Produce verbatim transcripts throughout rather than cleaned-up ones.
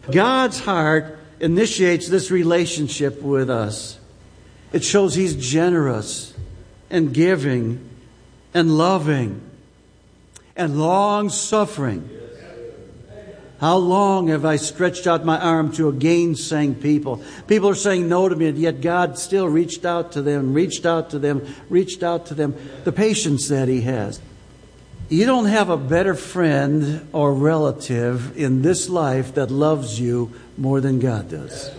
God's heart initiates this relationship with us. It shows He's generous and giving and loving and long-suffering. How long have I stretched out my arm to a gainsaying people? People are saying no to me, and yet God still reached out to them, reached out to them, reached out to them. The patience that He has. You don't have a better friend or relative in this life that loves you more than God does.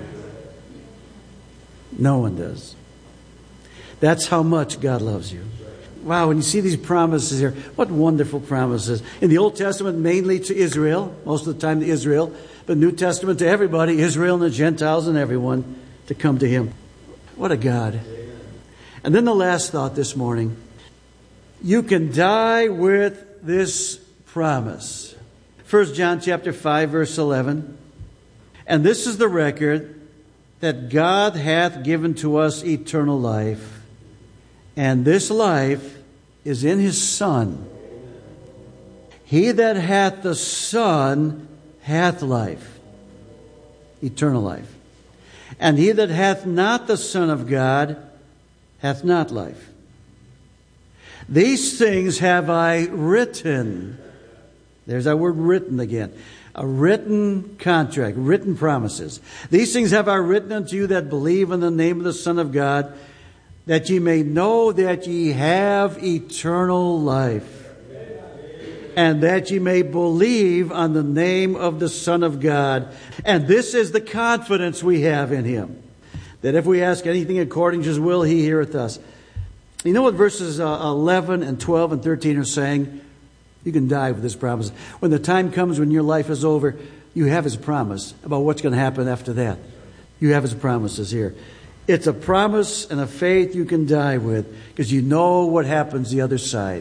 No one does. That's how much God loves you. Wow, when you see these promises here, what wonderful promises. In the Old Testament, mainly to Israel, most of the time to Israel, but New Testament to everybody, Israel and the Gentiles and everyone, to come to Him. What a God. And then the last thought this morning. You can die with this promise. First John chapter five, verse eleven. And this is the record, that God hath given to us eternal life, and this life is in His Son. He that hath the Son hath life, eternal life. And he that hath not the Son of God hath not life. These things have I written. There's that word written again. A written contract, written promises. These things have I written unto you that believe in the name of the Son of God, that ye may know that ye have eternal life, and that ye may believe on the name of the Son of God. And this is the confidence we have in Him, that if we ask anything according to His will, He heareth us. You know what verses uh, eleven and twelve and thirteen are saying? You can die with this promise. When the time comes when your life is over, you have His promise about what's going to happen after that. You have His promises here. It's a promise and a faith you can die with, because you know what happens the other side.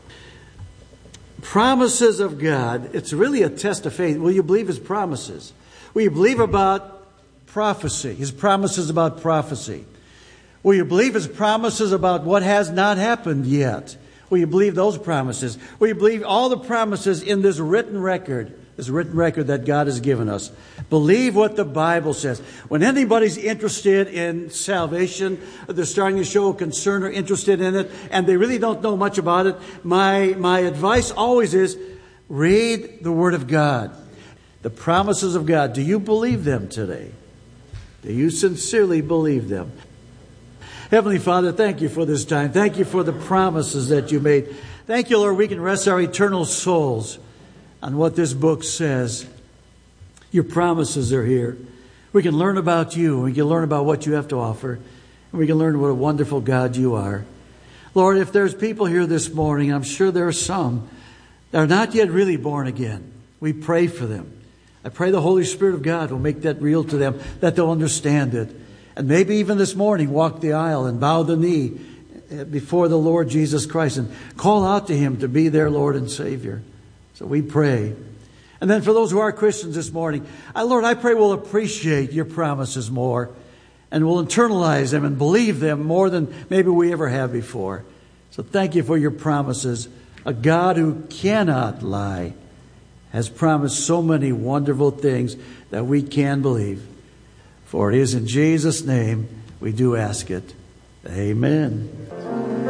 Promises of God, it's really a test of faith. Will you believe His promises? Will you believe about prophecy, His promises about prophecy? Will you believe His promises about what has not happened yet? Will you believe those promises? Will you believe all the promises in this written record, this written record that God has given us? Believe what the Bible says. When anybody's interested in salvation, they're starting to show concern or interested in it, and they really don't know much about it, my, my advice always is, read the Word of God. The promises of God. Do you believe them today? Do you sincerely believe them? Heavenly Father, thank You for this time. Thank You for the promises that You made. Thank You, Lord, we can rest our eternal souls on what this book says. Your promises are here. We can learn about You. We can learn about what You have to offer. And we can learn what a wonderful God You are. Lord, if there's people here this morning, I'm sure there are some that are not yet really born again. We pray for them. I pray the Holy Spirit of God will make that real to them, that they'll understand it. And maybe even this morning walk the aisle and bow the knee before the Lord Jesus Christ and call out to Him to be their Lord and Savior. So we pray. And then for those who are Christians this morning, I, Lord, I pray we'll appreciate Your promises more, and we'll internalize them and believe them more than maybe we ever have before. So thank You for Your promises. A God who cannot lie has promised so many wonderful things that we can believe. For it is in Jesus' name we do ask it. Amen.